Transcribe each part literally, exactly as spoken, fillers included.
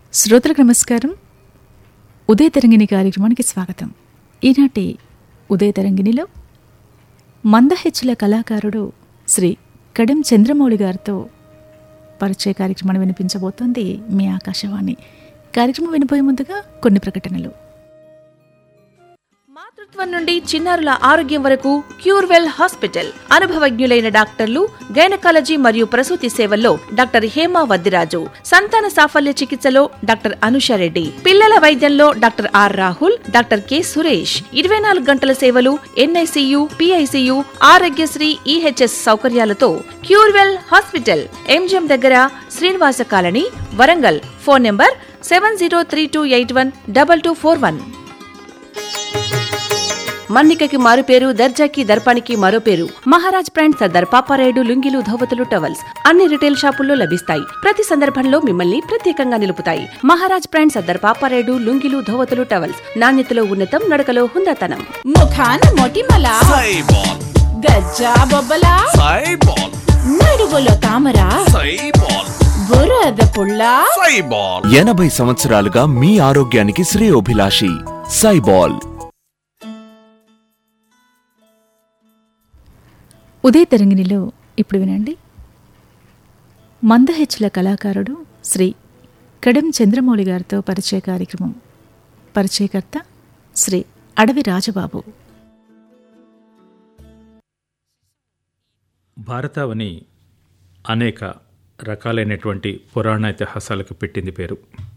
శ్రోతలకు నమస్కారం. ఉదయ తరంగిణి కార్యక్రమానికి స్వాగతం. ఈనాటి ఉదయ తరంగిణిలో మందహెచ్చుల కళాకారుడు శ్రీ కడెం చంద్రమౌళి గారితో పరిచయ కార్యక్రమాన్ని వినిపించబోతోంది మీ ఆకాశవాణి. కార్యక్రమం వినిపోయే ముందుగా కొన్ని ప్రకటనలు. మాతృత్వం నుండి చిన్నారుల ఆరోగ్యం వరకు క్యూర్వెల్ హాస్పిటల్. అనుభవజ్ఞులైన డాక్టర్లు, గైనకాలజీ మరియు ప్రసూతి సేవల్లో డాక్టర్ హేమా వద్దిరాజు, సంతాన సాఫల్య చికిత్సలో డాక్టర్ అనుషారెడ్డి, పిల్లల వైద్యంలో doctor are Rahul, doctor K Suresh. ఇరవై నాలుగు గంటల సేవలు, ఎన్ఐసియు, పిఐసియు, ఆరోగ్యశ్రీ, ఈహెచ్ఎస్ సౌకర్యాలతో క్యూర్వెల్ హాస్పిటల్, ఎంజిఎం దగ్గర, Srinivasa colony, Warangal. Phone number seven zero three two eight one double two four one. మన్నికకి మారు పేరు, దర్జాకి దర్పానికి మరో పేరు. మహారాజ్ బ్రాండ్ సర్దార్ పాపారాయుడు లుంగీలు, ధోవతులు, టవల్స్ అన్ని రిటైల్ షాపుల్లో లభిస్తాయి. ప్రతి సందర్భంలో మిమ్మల్ని ప్రత్యేకంగా నిలుపుతాయి. మహారాజ్ బ్రాండ్ సర్దార్ పాపారాయుడు లుంగీలు, ధోవతులు, టవల్స్ నాణ్యతలో ఉన్నతం, నడకలో హుందాతనం. ముఖాన మొటిమల సైబాల్, గజ్జా బొబ్బల సైబాల్, నడుగులో తామర సైబాల్, బురద పుల్ల సైబాల్. ఎనభై సంవత్సరాలుగా మీ ఆరోగ్యానికి శ్రేయోభిలాషి సైబాల్. ఉదయ తరంగిణిలో ఇప్పుడు వినండి. మందహెచ్చుల కళాకారుడు శ్రీ కడెం చంద్రమౌళి గారితో పరిచయ కార్యక్రమం. పరిచయకర్త శ్రీ అడవి రాజబాబు. భారతావని అనేక రకాలైనటువంటి పురాణ ఇతిహాసాలకు పెట్టింది పేరు.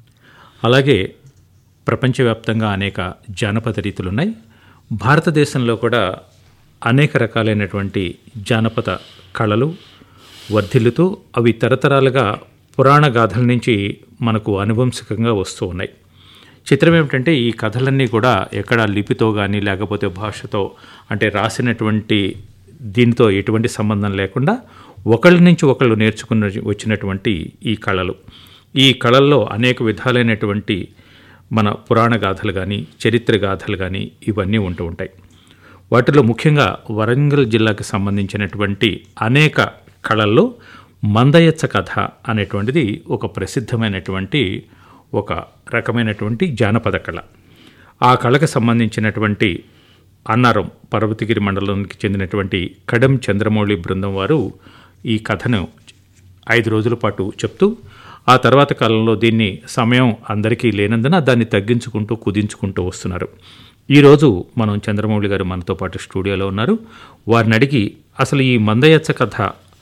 అలాగే ప్రపంచవ్యాప్తంగా అనేక జానపద రీతులున్నాయి. భారతదేశంలో కూడా అనేక రకాలైనటువంటి జానపద కళలు వర్ధిల్లుతూ అవి తరతరాలుగా పురాణ గాథల నుంచి మనకు అనువంశికంగా వస్తూ ఉన్నాయి. చిత్రం ఏమిటంటే ఈ కథలన్నీ కూడా ఎక్కడ లిపితో కానీ లేకపోతే భాషతో అంటే రాసినటువంటి దీనితో ఎటువంటి సంబంధం లేకుండా ఒకళ్ళ నుంచి ఒకళ్ళు నేర్చుకున్న వచ్చినటువంటి ఈ కళలు. ఈ కళల్లో అనేక విధాలైనటువంటి మన పురాణ గాథలు కానీ చరిత్ర గాథలు కానీ ఇవన్నీ ఉంటూ ఉంటాయి. వాటిలో ముఖ్యంగా వరంగల్ జిల్లాకు సంబంధించినటువంటి అనేక కళల్లో మందయచ్చ కథ అనేటువంటిది ఒక ప్రసిద్ధమైనటువంటి ఒక రకమైనటువంటి జానపద కళ. ఆ కళకు సంబంధించినటువంటి అన్నారం పర్వతగిరి మండలానికి చెందినటువంటి కడెం చంద్రమౌళి బృందం వారు ఈ కథను ఐదు రోజుల పాటు చెప్తూ ఆ తర్వాత కాలంలో దీన్ని సమయం అందరికీ లేనందున దాన్ని తగ్గించుకుంటూ కుదించుకుంటూ వస్తున్నారు. ఈరోజు మనం చంద్రమౌళి గారు మనతో పాటు స్టూడియోలో ఉన్నారు. వారిని అడిగి అసలు ఈ మందయచ్చ కథ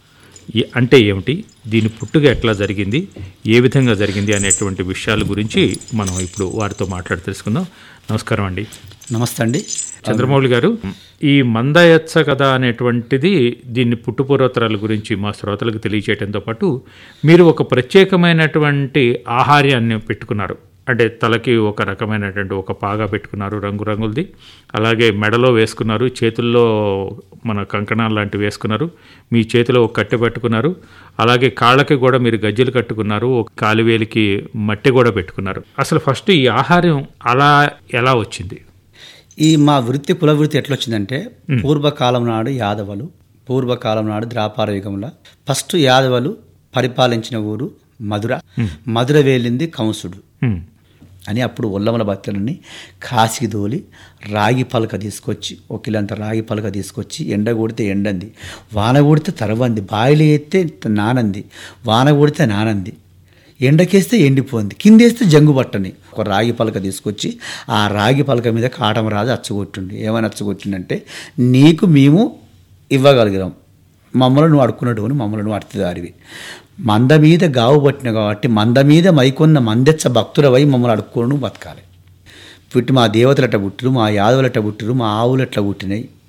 అంటే ఏమిటి, దీని పుట్టుక ఎట్లా జరిగింది, ఏ విధంగా జరిగింది అనేటువంటి విషయాల గురించి మనం ఇప్పుడు వారితో మాట్లాడి తెలుసుకుందాం. నమస్కారం అండి. నమస్తే అండి చంద్రమౌళి గారు. ఈ మందయచ్చ కథ అనేటువంటిది దీన్ని పుట్టుపూర్వోత్తరాల గురించి మా శ్రోతలకు తెలియచేయడంతో పాటు మీరు ఒక ప్రత్యేకమైనటువంటి ఆహార్యాన్ని పెట్టుకున్నారు. అంటే తలకి ఒక రకమైనటువంటి ఒక పాగా పెట్టుకున్నారు రంగురంగులది, అలాగే మెడలో వేసుకున్నారు, చేతుల్లో మన కంకణాలు లాంటివి వేసుకున్నారు, మీ చేతిలో ఒక కట్టె పెట్టుకున్నారు, అలాగే కాళ్ళకి కూడా మీరు గజ్జెలు కట్టుకున్నారు, ఒక కాలివేలికి మట్టి కూడా పెట్టుకున్నారు. అసలు ఫస్ట్ ఈ ఆహారం అలా ఎలా వచ్చింది? ఈ మా వృత్తి కుల వృత్తి ఎట్లా వచ్చిందంటే పూర్వకాలం నాడు యాదవలు పూర్వకాలం నాడు ద్రాపార యుగంలో ఫస్ట్ యాదవలు పరిపాలించిన ఊరు మధుర. మధుర వేలింది కంసుడు అని అప్పుడు ఉల్లమల భక్తులని కాసికి దోలి రాగి పలక తీసుకొచ్చి ఒక కిలంత రాగి పలక తీసుకొచ్చి ఎండ కొడితే ఎండంది, వాన కొడితే తరవంది, బాయిలు ఎత్తే నానంది, వాన కొడితే నానంది, ఎండకేస్తే ఎండిపోయింది, కిందేస్తే జంగు పట్టని ఒక రాగి పలక తీసుకొచ్చి ఆ రాగి పలక మీద కాటమరాజు అచ్చగొట్టిండు. ఏమని అచ్చగొట్టిండంటే, నీకు మేము ఇవ్వగలిగాం, మమ్మల్ని నువ్వు అడుక్కున్నట్టు అని మమ్మల్ని నువ్వు అడుగుదారివి, మంద మీద గావు పట్టిన కాబట్టి మంద మీద మైకొన్న మందెచ్చ భక్తులవై మమ్మల్ని అడుక్కోను బతకాలి. పుట్టి మా దేవతలట పుట్టిరు, మా యాదవులట పుట్టిరు, మా ఆవులట్లా పుట్టినాయి,